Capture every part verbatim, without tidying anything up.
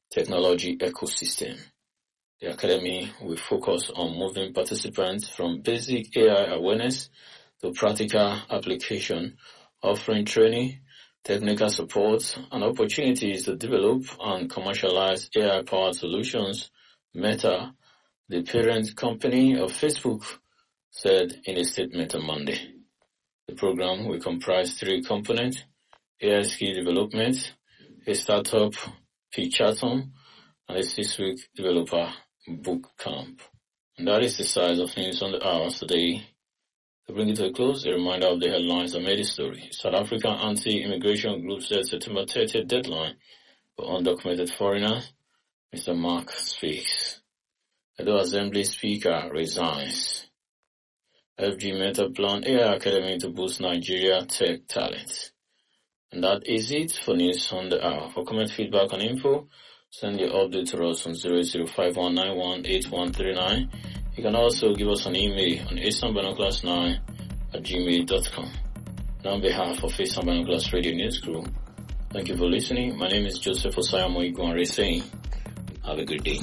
technology ecosystem. The Academy will focus on moving participants from basic A I awareness to practical application, offering training, technical support, and opportunities to develop and commercialize A I-powered solutions. Meta, the parent company of Facebook, said in a statement on Monday. The program will comprise three components: A I skill development, a startup pitchathon, and a six-week developer boot camp. And that is the size of news on the hour today. To bring it to a close, a reminder of the headlines that made the story. South African anti-immigration group said September thirtieth deadline for undocumented foreigners. Mister Mark speaks. Edo Assembly Speaker resigns. F G Meta plan A I Academy to boost Nigeria tech talent. And that is it for news on the hour. For comment, feedback, and info, send your update to us on zero zero five one nine one eight one three nine. You can also give us an email on eastern binoculars nine at gmail dot com. And on behalf of Eastern Binoculars Radio News Crew, thank you for listening. My name is Joseph Osayamo Igwanre saying, have a good day.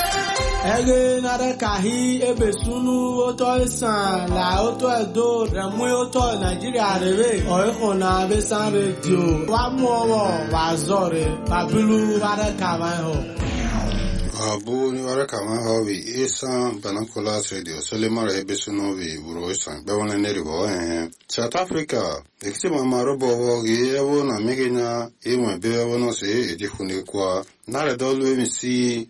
Ege nare kahi ebe sunu oto isan la oto edo remu oto Nigeria rebe oiko na besan radio wa mu owo wa zore babilu ware kama ho abu ni ware kama ho bi Eastern Binoculars Radio solemare ebe sunu bi buro isan be wona ne ribo eh South Africa ekiti mama robo ho ge ewo na megenya enwe be wono se edihune kwa nare dolu emisi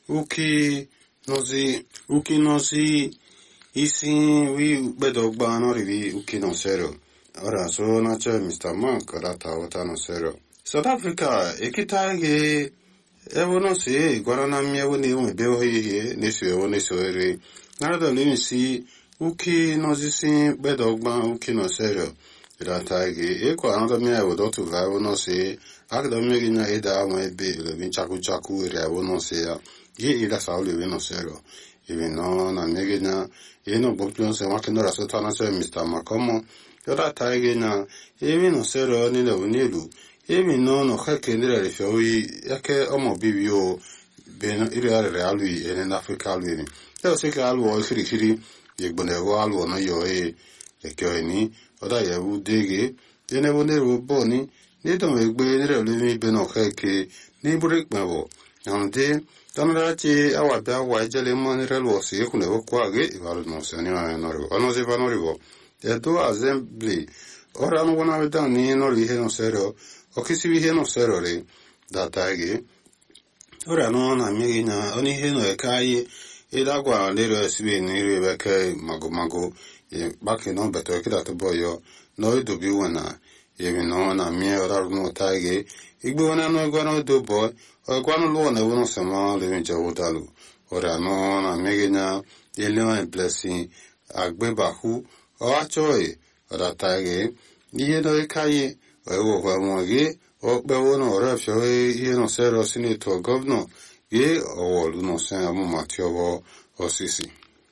uki nozi uki nozi isi wi bedogba no rivi uki no zero ora so na che Mister Mark rata wata no zero South Africa ekita ge ewo no se gwara na mi ewo ni enwe be ho ihe nesu ewo nesu ere nare dolu emisi uki nozi si bedogba uki no zero rata ge e kwa na mi ewo do tu va no se akademi gi na ida mo ebe le bin chaku chaku ere ewo no se ya ye ida sauli we no zero even no na mege na ye no bopyon se wa kendo raso ta na se Mister Makomo yoda taige na ye no zero ni le unilu ye mi no no khake ni le fe wi yake omo bibi o be no ire are alu en Africa alu ni e se ka alu o khiri khiri ye gbone wo alu no yo e e kyo ni oda ye u dege ye ne bo ne ro bo ni ni to me gbe ni le mi be no khake ni break me wo ande Tanrati awa bia wa jele monire lo si kune wo kwa ge ivalu no se ni ma no ro ono se va no ro e do assembly ora no wana beta ni no ri he no zero o che si vi he no zero re da tagi ora no na mi na oni he no e kai e da gwa le ro si bi ni ri be ke mago mago e ba ke no beto ke da to boyo no do bi wana e mi no na mi ora no tagi igbo wana no gwa no do boy o kwano lo na wono sama le nja wodalu ora no na megenya yele wa blessing agbe bahu o achoi ora tage niye do kai o wo wa mo ge o be wono ora fyo ye no zero senator governor ye o lu no sa mo matio o sisi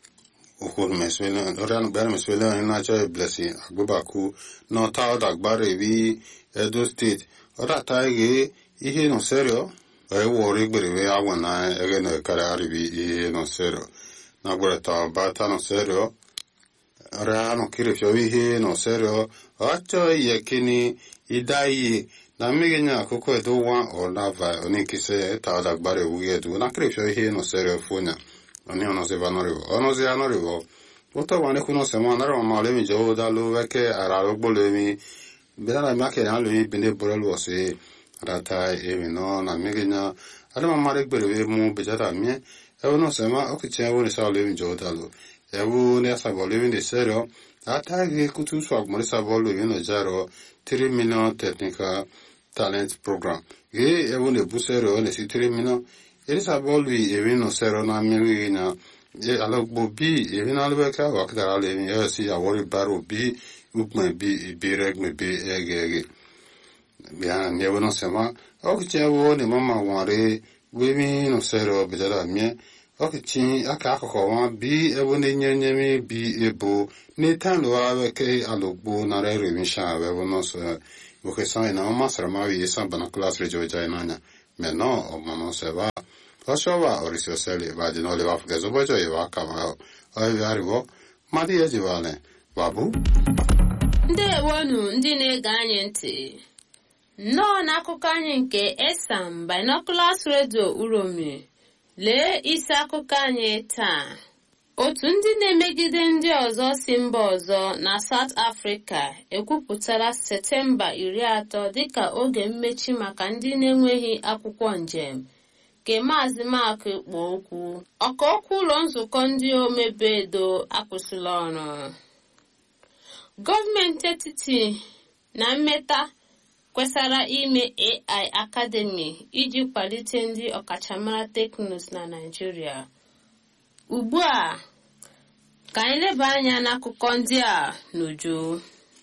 o ko meswela ora no ber meswela na choi blessing agbe baku no ta dagbare vi Edo State ora tage ihe no zero e wori gbere awa na ege no kare aribi e no zero na gbere ta bata no zero ra no kire fio ihe no zero acho ye kini idai na megenya akoko edo wa o na va oni kise ta da gbare uye du na kire fio ihe no zero funya oni ono se vanori ono se anori vo ota wane kuno se ma na ro ma le mi jo da lo weke ara lo gbole mi be na ma ke na lo yi binde borelo se rata e no na megenya ada mamare gbere mu bejada mi e wono sema o kiche woni sa le mi jodalo e wo ne sa bo le mi zero ata ge kutu so agmore sa bo le mi zero three million technical talent program ge e woni bu zero ne si three million e sa bo lui e mi no zero na mi na e alo bo bi e mi na le ka wa ka le mi e si awori baro bi upme bi bi reg me bi ege Bia ne wono sema o che wo ne mama ware we mi no zero bejada mi o che aka akoko wa bi e wo ne nyenye mi bi ebo ni tan lo ave ke alogbo na re re mi sha we wono so wo ke sai na mama sra ma wi Eastern Binoculars Radio jainanya me no o mama se va Oshowa Orisoseli Badinoli Africa Zobojo Iwa Kamao Oivarivo Madi Ejivane Babu Ndewonu ndị na-ege anyị ntị nnọọ n'akụkọ anyị nke Esam Binoculars Radio Uromi. Lee isi akụkọ anyị taa. Otu ndị na-emegide ndị ọzọ si mba ọzọ na South Africa ekwupụtara Septemba iri atọ dịka oge mmechi maka ndị na-enweghị akwụkwọ njem nke Maazị Mark Ikpo okwu. Ọkaokwu ụlọ nzukọ ndị omebe edo akwụsịla ọrụ. Gọọmenti etiti na mmeta kwesara ime A I Academy iji kwalite ndị ọkachamara teknụzụ na Naịjirịa. Ugbu a, ka anyị leba anya n'akụkọ ndị a n'uju.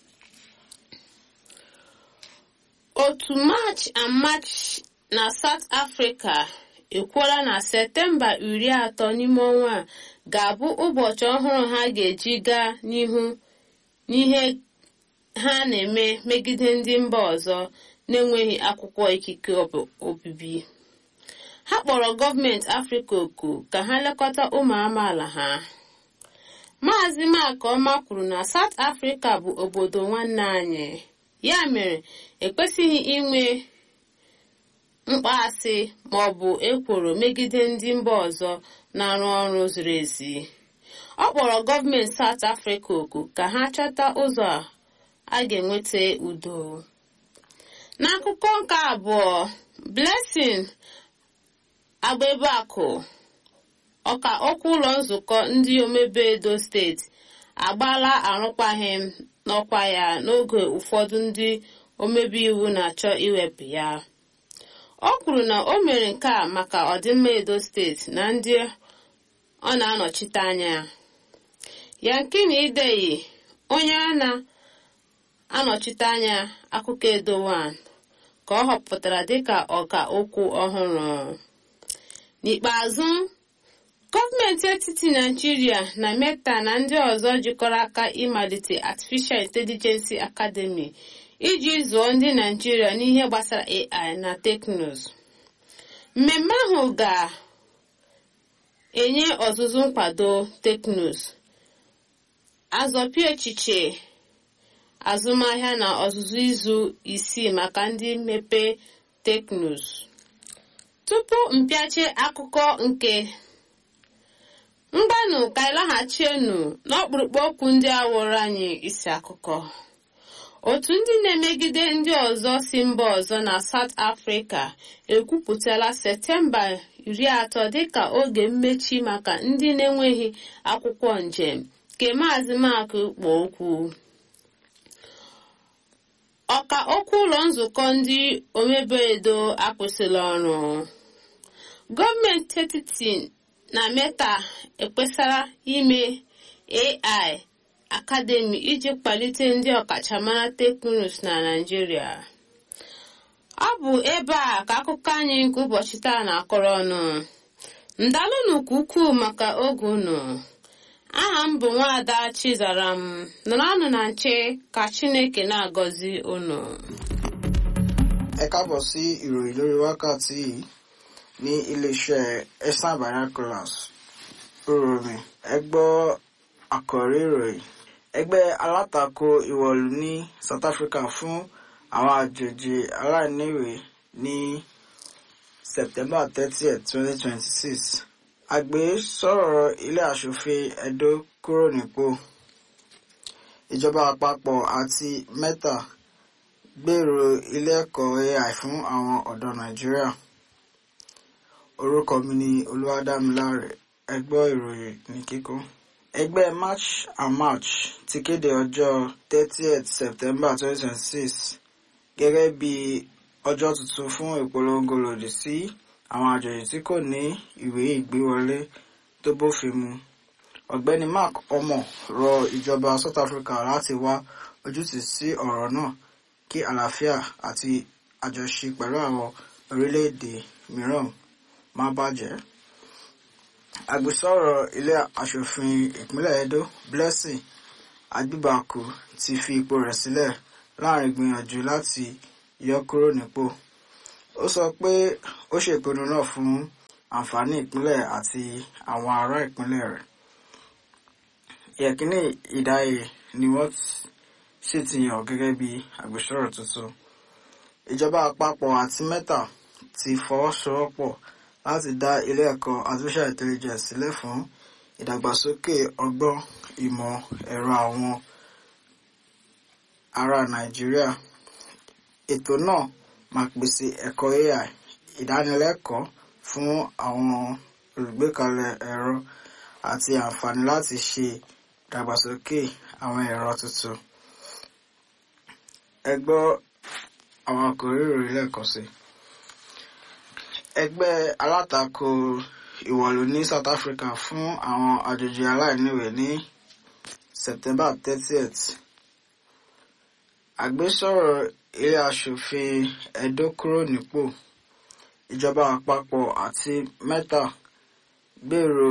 Otu March and March na South Africa ekwuola na Septemba iri atọ n'ime ọnwa a ga-abụ ụbọchị ọhụrụ ha ga-eji gaa n'ihu n'ihe ha na-eme megide ndị mba ọzọ na-enweghị akwụkwọ ikike obibi. Ha kpọrọ gọọmenti Afrịka oku ka ha lekọta ụmụ amaala ha. Maazị Makoma kwuru na South Africa bụ obodo nwanne anyị, ya mere ekwesịghị inwe mkpaasị ma ọ bụ ekworo megide ndị mba ọzọ na-arụ ọrụ ziri ezi. Ọ kpọrọ gọọmenti South Africa oku ka ha chọta ụzọ a ga-enweta udo. N'akụkọ nke abụọ, Blessing Agbebeakụ, ọka okwu ụlọ nzukọ ndị omebe edo steeti, agbaala arụkwaghịm n'ọkwa ya n'oge ụfọdụ ndị omebe iwu na-achọ iwepụ ya. O kwuru na o mere nke a maka ọdịmma edo steeti na ndị ọ na-anọchite anya. Yankini Ideyi, onye a na-anọchite anya akụkọ Edo one, ka ọ họpụtara dịka ọka okwu ọhụrụ. N'ikpeazụ, gọọmenti etiti Naịjirịa na Meta na ndị ọzọ jikọrọ aka ịmalite Artificial Intelligence Academy iji zụọ ndị Naịjirịa n'ihe gbasara A I na teknụzụ. Mmemme ahụ ga-enye ọzụzụ nkwado teknụzụ, azọpị echiche azụmahịa na ọzụzụ izu isii maka ndị mmepe teknụzụ. Tupu mpịache akụkọ nke mgbanụ ka ịlaghachienu n'ọkpụrụkpụ okwu ndị awụrụ anyị isi akụkọ. Otu ndị na-emegide ndị ọzọ si mba ọzọ na South Africa ekwupụtala Septemba iri atọ dịka oge mmechi maka ndị na-enweghị akwụkwọ njem nke Maazị Mark Ikpo okwu. Ọka okwu ụlọ nzukọ ndị omebe edo akwụsịla ọrụ. Gọọmenti etiti na Meta ekpesara ime A I Academy iji kwalite ndị ọkachamara teknụzụ na Naịjirịa. Ọ bụ ebe a ka akụkọ anyị nke ụbọchị taa na-akọrọ ọnụ. Ndalụnụ ka ukwuu maka oge unu. Aha m bụ Nwaada Chizaram. Nọrọnụ na nche ka Chineke na-agọzi unu. Ẹ káàbọ̀ sí ìròyìn lórí wákàtí yìí ní iléeṣẹ́ Esam Binoculars Uromi. Ẹ gbọ́ àkọ́rí ìròyìn. Ẹgbẹ́ alátakò ìwọ̀lú ní South Africa fún àwọn àjèjì aláìníwèé ní September thirtieth twenty twenty-six. Àgbẹ̀ sọ̀rọ̀ ilé aṣòfin Edo kúrò nípò. Ìjọba àpapọ̀ àti Meta gbèrò ilé ẹ̀kọ́ A I fún àwọn ọ̀dọ́ Nàìjíríà. Orúkọ mi ni Olúwadámiláre. Ẹ gbọ́ ìròyìn ní kíkún. Ẹgbẹ́ March and March ti kéde ọjọ́ thirtieth September twenty twenty-six gẹ́gẹ́ bí ọjọ́ tuntun fún ìpolongo lòdì sí àwọn àjòjì tí kò ní ìwé ìgbéwọlé tó bófin mu. Ọ̀gbẹ́ni Mark Omo rọ ìjọba South Africa láti wá ojútùú sí ọ̀rọ̀ náà kí àlàáfíà àti àjọṣe pẹ̀lú àwọn orílẹ̀-èdè mìíràn má bàjẹ́. Agbẹjọ́rò ilé aṣòfin ìpínlẹ̀ Edo Blessing Agbebeakụ ti fi ipò rẹ̀ sílẹ̀ láàrin ìgbìyànjú láti yọ kúrò nípò. Ó sọ pé ó ṣe ìpinnu náà fún àǹfààní ìpínlẹ̀ àti àwọn ará ìpínlẹ̀ rẹ̀. Ìyẹ̀kínní Ìdáyè ni wọ́n sì ti yàn gẹ́gẹ́ bí agbẹjọ́rò tuntun. Ìjọba àpapọ̀ àti Meta ti fọwọ́sowọ́pọ̀ láti dá ilé ẹ̀kọ́ artificial intelligence sílẹ̀ fún ìdàgbàsókè ọgbọ́n ìmọ̀ ẹ̀rọ àwọn ará Nàìjíríà. Ètò náà máa pèsè ẹ̀kọ́ A I, ìdánilẹ́kọ̀ọ́ fún àwọn olùgbékalẹ̀ ẹ̀rọ àti àǹfààní láti ṣe ìdàgbàsókè àwọn ẹ̀rọ tuntun. Ẹ gbọ́ àwọn àkòrí ìròyìn lẹ́ẹ̀kan sí. Ẹgbẹ́ alátakò ìwọ̀lú ní South Africa fún àwọn àjòjì aláìníwèé ní September thirtieth. Àgbésọ̀rọ̀ ilé aṣòfin Edo kúrò nípò. Ìjọba àpapọ̀ àti Meta gbèrò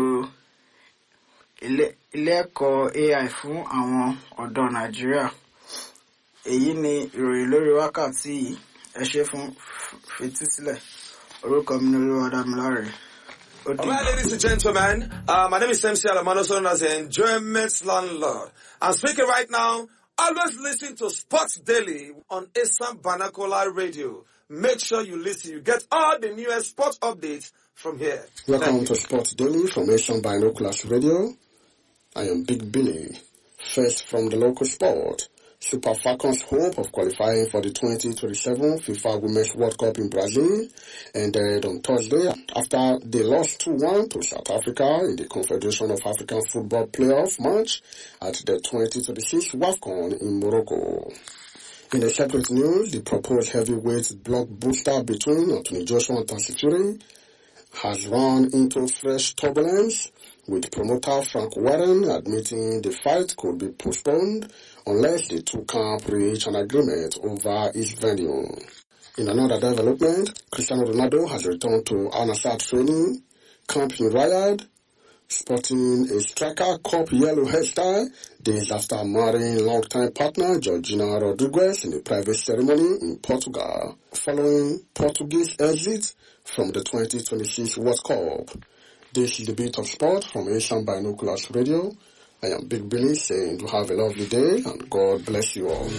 ilé ẹ̀kọ́ A I fún àwọn ọ̀dọ́ Nàìjíríà. Èyí ni ìròyìn lórí wákàtí yìí. Ẹ ṣé fún fetísílẹ̀. Orúkọ mi ni Olúwadámiláre. All right, ladies and gentlemen, uh, my name is M C Alamano, known as the Enjoyment Landlord. I'm speaking right now. Always listen to Sports Daily on Esan Banakola Radio. Make sure you listen. You get all the newest sports updates from here. Welcome to Sports Daily from Esan Binoculars Radio. I am Big Billy. First from the local sport. Super Falcons' hope of qualifying for the twenty twenty-seven FIFA Women's World Cup in Brazil ended on Thursday after they lost two one to South Africa in the Confederation of African Football playoff match at the twenty twenty-six WAFCON in Morocco. In a separate news, the proposed heavyweight blockbuster between Anthony Joshua and Tyson Fury has run into fresh turbulence, with promoter Frank Warren admitting the fight could be postponed unless the two camps reach an agreement over its venue. In another development, Cristiano Ronaldo has returned to Al Nassr training camp in Riyadh, sporting a striker cup yellow hairstyle days after marrying longtime partner Georgina Rodriguez in a private ceremony in Portugal, following Portuguese exit from the twenty twenty-six World Cup. This is the Beat of Sport from Asian Binoculars Radio. I am Big Billy saying you have a lovely day and God bless you all.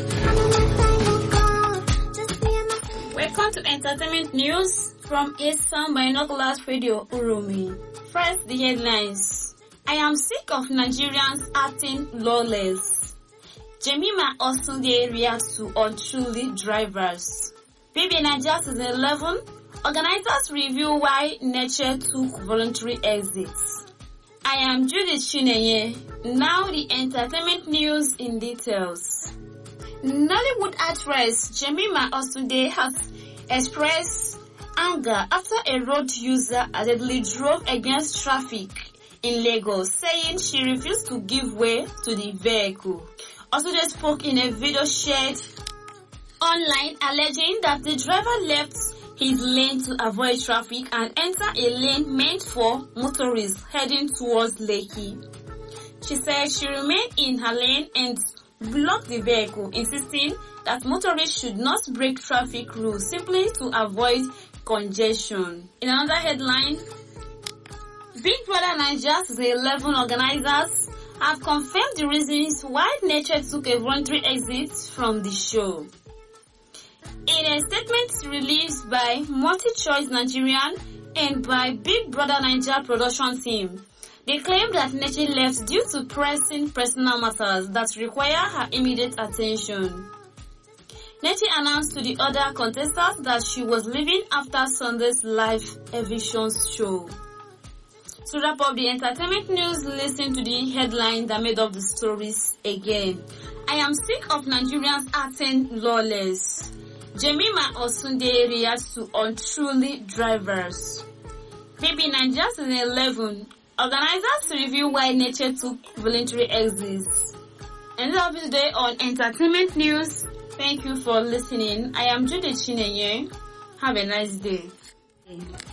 Welcome to Entertainment News from Asian Binoculars Radio Urumi. First, the headlines. I am sick of Nigerians acting lawless. Jemima Osunde reacts to unruly drivers. B B Nigeria Season eleven. Organizers review why Nature took voluntary exits. I am Judith Chinenye. Now the entertainment news in details. Nollywood actress Jemima Osunde has expressed anger after a road user allegedly drove against traffic in Lagos, saying she refused to give way to the vehicle. Osunde spoke in a video shared online alleging that the driver left his lane to avoid traffic and enter a lane meant for motorists heading towards Lekki. She said she remained in her lane and blocked the vehicle, insisting that motorists should not break traffic rules simply to avoid congestion. In another headline, Big Brother Naija Season eleven organizers have confirmed the reasons why Nature took a voluntary exit from the show. In a statement released by Multi-Choice Nigerian and by Big Brother Naija production team, they claim that Nature left due to pressing personal matters that require her immediate attention. Nature announced to the other contestants that she was leaving after Sunday's live eviction show. To wrap up the entertainment news, listen to the headline that made up the stories again. I am sick of Nigerians acting lawless. Jemima Osunde reacts to unruly drivers. B B Nigeria Season eleven. Organizers review why Nature took voluntary exits. And that'll be today on Entertainment News. Thank you for listening. I am Judith Chinenye. Have a nice day.